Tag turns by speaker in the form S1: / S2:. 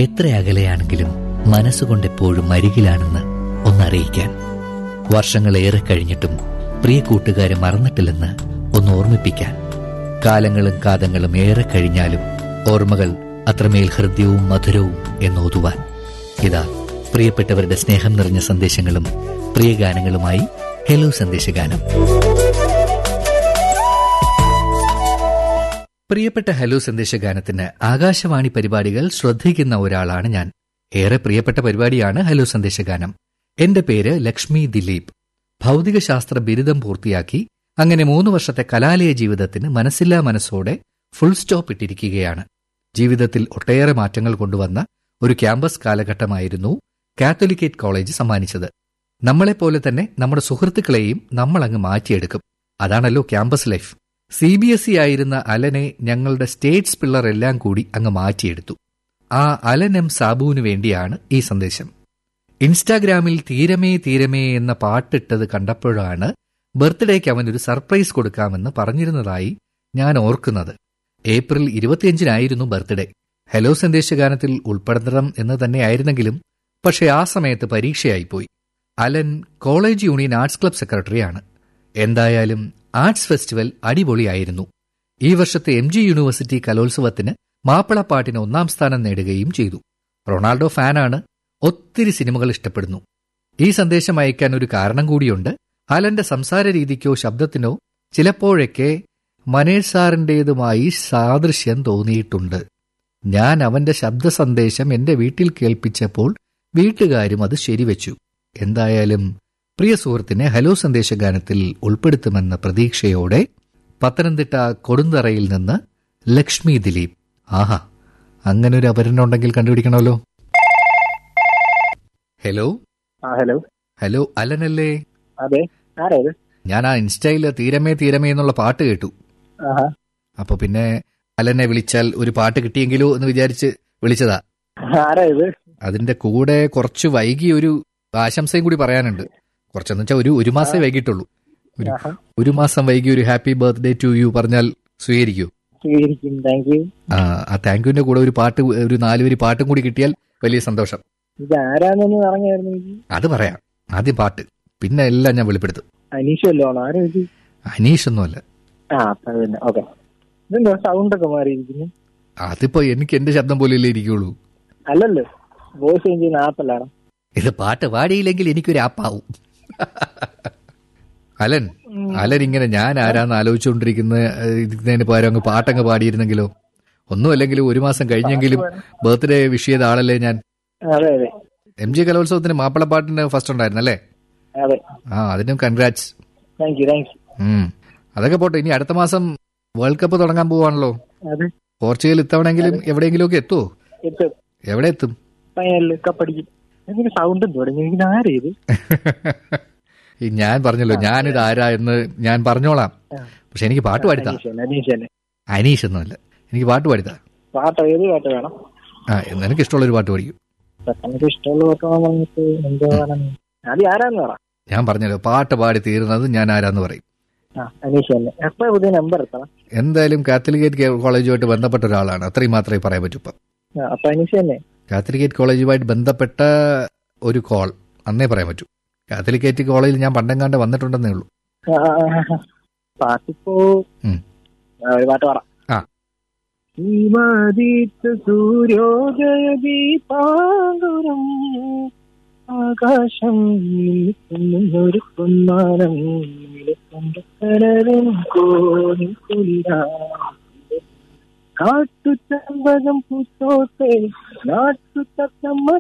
S1: എത്ര അകലെയാണെങ്കിലും മനസ്സുകൊണ്ടെപ്പോഴും അരികിലാണെന്ന് ഒന്നറിയിക്കാൻ. വർഷങ്ങളേറെ കഴിഞ്ഞിട്ടും പ്രിയ കൂട്ടുകാരെ മറന്നിട്ടില്ലെന്ന് ഒന്ന് ഓർമ്മിപ്പിക്കാൻ. കാലങ്ങളും കാതങ്ങളും ഏറെ കഴിഞ്ഞാലും ഓർമ്മകൾ അത്രമേൽ ഹൃദ്യവും മധുരവും എന്നോതുവാൻ. ഇതാ പ്രിയപ്പെട്ടവരുടെ സ്നേഹം നിറഞ്ഞ സന്ദേശങ്ങളും പ്രിയ ഗാനങ്ങളുമായി ഹലോ സന്ദേശഗാനം. പ്രിയപ്പെട്ട ഹലോ സന്ദേശഗാനത്തിന് ആകാശവാണി പരിപാടികൾ ശ്രദ്ധിക്കുന്ന ഒരാളാണ് ഞാൻ. ഏറെ പ്രിയപ്പെട്ട പരിപാടിയാണ് ഹലോ സന്ദേശഗാനം. എന്റെ പേര് ലക്ഷ്മി ദിലീപ്. ഭൗതികശാസ്ത്ര ബിരുദം പൂർത്തിയാക്കി അങ്ങനെ 3 വർഷത്തെ കലാലയ ജീവിതത്തിന് മനസ്സില്ലാ മനസ്സോടെ ഫുൾ സ്റ്റോപ്പ് ഇട്ടിരിക്കുകയാണ്. ജീവിതത്തിൽ ഒട്ടേറെ മാറ്റങ്ങൾ കൊണ്ടുവന്ന ഒരു ക്യാമ്പസ് കാലഘട്ടമായിരുന്നു കാത്തോലിക്കേറ്റ് കോളേജ് സമ്മാനിച്ചത്. നമ്മളെപ്പോലെ തന്നെ നമ്മുടെ സുഹൃത്തുക്കളെയും നമ്മളങ്ങ് മാറ്റിയെടുക്കും. അതാണല്ലോ ക്യാമ്പസ് ലൈഫ്. CBSE ആയിരുന്ന അലനെ ഞങ്ങളുടെ സ്റ്റേറ്റ്സ് പിള്ളർ എല്ലാം കൂടി അങ്ങ് മാറ്റിയെടുത്തു. ആ അലൻ എം സാബുവിനു വേണ്ടിയാണ് ഈ സന്ദേശം. ഇൻസ്റ്റാഗ്രാമിൽ തീരമേ തീരമേ എന്ന പാട്ടിട്ടത് കണ്ടപ്പോഴാണ് ബർത്ത്ഡേക്ക് അവനൊരു സർപ്രൈസ് കൊടുക്കാമെന്ന് പറഞ്ഞിരുന്നതായി ഞാൻ ഓർക്കുന്നത്. April 25-നായിരുന്നു birthday. ഹലോ സന്ദേശഗാനത്തിൽ ഉൾപ്പെടുത്തണം എന്ന് തന്നെയായിരുന്നെങ്കിലും പക്ഷേ ആ സമയത്ത് പരീക്ഷയായിപ്പോയി. Allen college union arts club സെക്രട്ടറിയാണ്. എന്തായാലും ആർട്സ് ഫെസ്റ്റിവൽ അടിപൊളിയായിരുന്നു. ഈ വർഷത്തെ MG യൂണിവേഴ്സിറ്റി കലോത്സവത്തിന് മാപ്പിളപ്പാട്ടിന് 1ാം സ്ഥാനം നേടുകയും ചെയ്തു. റൊണാൾഡോ ഫാനാണ്. ഒത്തിരി സിനിമകൾ ഇഷ്ടപ്പെടുന്നു. ഈ സന്ദേശം അയക്കാൻ ഒരു കാരണം കൂടിയുണ്ട്. അലന്റെ സംസാര രീതിക്കോ ശബ്ദത്തിനോ ചിലപ്പോഴൊക്കെ മനേഷ് സാറിന്റേതുമായി സാദൃശ്യം തോന്നിയിട്ടുണ്ട്. ഞാൻ അവന്റെ ശബ്ദ സന്ദേശം എന്റെ വീട്ടിൽ കേൾപ്പിച്ചപ്പോൾ വീട്ടുകാരും അത് ശരിവെച്ചു. എന്തായാലും പ്രിയ സുഹൃത്തിനെ ഹലോ സന്ദേശഗാനത്തിൽ ഉൾപ്പെടുത്തുമെന്ന പ്രതീക്ഷയോടെ പത്തനംതിട്ട കൊടുന്തറയിൽ നിന്ന് ലക്ഷ്മി ദിലീപ്. ആഹാ, അങ്ങനൊരു അപരനുണ്ടെങ്കിൽ കണ്ടുപിടിക്കണമല്ലോ. ഹലോ.
S2: Hello
S1: hello, അലനല്ലേ?
S2: അതെ, ആരായത്?
S1: ഞാൻ ആ ഇൻസ്റ്റയില് തീരമേ തീരമേ എന്നുള്ള പാട്ട് കേട്ടു. അപ്പൊ പിന്നെ അലനെ വിളിച്ചാൽ ഒരു പാട്ട് കിട്ടിയെങ്കിലോ എന്ന് വിചാരിച്ച് വിളിച്ചതാ.
S2: ആരായത്?
S1: അതിന്റെ കൂടെ കുറച്ച് വൈകി ഒരു ആശംസയും കൂടി പറയാനുണ്ട്. കുറച്ചെന്ന് വെച്ചാൽ ഒരു മാസേ വൈകിട്ടുള്ളൂ. ഒരു മാസം വൈകി ഒരു ഹാപ്പി ബർത്ത്ഡേ ടു യു പറഞ്ഞാൽ സ്വീകരിക്കൂ?
S2: സ്വീകരിക്കും. Thank you.
S1: ആ താങ്ക് യുവിന്റെ കൂടെ ഒരു പാട്ട്, ഒരു 4 വരി പാട്ടും കൂടി കിട്ടിയാൽ വലിയ സന്തോഷം.
S2: ഇത് ആരാണെന്ന് പറഞ്ഞായിരുന്നു?
S1: അത് പറയാം. ആദ്യം പാട്ട്, പിന്നെ എല്ലാം ഞാൻ വെളിപ്പെടുത്തും.
S2: അനീഷല്ലോ? ആരാ ഇത്?
S1: അനീഷൊന്നുമല്ല.
S2: ഓക്കെ. ഇതെന്താ സൗണ്ട് ഒക്കെ മാറിയിരിക്കുന്നു?
S1: അതിപ്പോ എനിക്ക് എന്റെ ശബ്ദം പോലെയല്ലേ ഇരിക്കുള്ളൂ.
S2: അല്ലല്ലോ, വോയിസ് ചേഞ്ച് ചെയ്യുന്ന ആപ്പല്ലാണ്.
S1: ഇത് പാട്ട് പാടിയില്ലെങ്കിൽ എനിക്കൊരു ആപ്പാവും. അലൻ ഇങ്ങനെ ഞാൻ ആരാന്ന് ആലോചിച്ചുകൊണ്ടിരിക്കുന്നതിന് പകരം അങ്ങ് പാട്ടങ്ങ് പാടിയിരുന്നെങ്കിലോ? ഒന്നുമല്ലെങ്കിലും 1 മാസം കഴിഞ്ഞെങ്കിലും ബർത്ത്ഡേ വിഷ് ചെയ്ത ആളല്ലേ ഞാൻ. MG കലോത്സവത്തിന് മാപ്പിളപ്പാട്ടിന് ഫസ്റ്റ് ഉണ്ടായിരുന്നല്ലേ? അതിനും കൺഗ്രാറ്റ്സ്. അതൊക്കെ പോട്ടെ, ഇനി അടുത്ത മാസം വേൾഡ് കപ്പ് തുടങ്ങാൻ പോവാണല്ലോ. പോർച്ചുഗൽ ഇത്തവണെങ്കിലും എവിടെയെങ്കിലും ഒക്കെ എത്തുമോ? എവിടെ എത്തും? ഞാൻ പറഞ്ഞല്ലോ, ഞാനിത് ആരാ എന്ന് ഞാൻ പറഞ്ഞോളാം. പക്ഷെ എനിക്ക് പാട്ട് പാടിത്താ. അനീഷ് ഒന്നുമല്ല, എനിക്ക് പാട്ട് പാടിത്താ. നിനക്ക് ഇഷ്ടമുള്ളൊരു പാട്ട് പാടിക്കും. ഞാൻ പറഞ്ഞല്ലോ, പാട്ട് പാടി തീരുന്നത് ഞാൻ ആരാന്ന് പറയും. എന്തായാലും കാത്തലിക്കേറ്റ് കോളേജുമായിട്ട് ബന്ധപ്പെട്ട ഒരാളാണ്, അത്രയും മാത്രമേ പറയാൻ പറ്റൂ. ഇപ്പം കാത്തലിക്കേറ്റ് കോളേജുമായിട്ട് ബന്ധപ്പെട്ട ഒരു കോൾ അന്നേ പറയാൻ പറ്റൂ. കാത്തലിക്കേറ്റ് കോളേജിൽ ഞാൻ പണ്ടെങ്ങാണ്ട് വന്നിട്ടുണ്ടെന്നേ ഉള്ളൂ.
S2: സൂര്യോദയദീപാങ്കുരം ആകാശം ഒരു പൊന്മാനം കാട്ടുചമ്പകം പൂത്തോട്ടെ നാട്ടു തത്തമ്മ